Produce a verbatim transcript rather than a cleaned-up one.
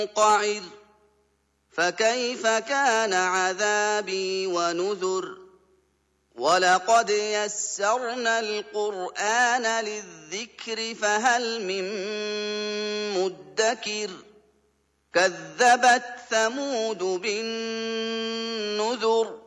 قعر فكيف كان عذابي ونذر ولقد يسرنا القرآن للذكر فهل من مدكر كذبت ثمود بالنذر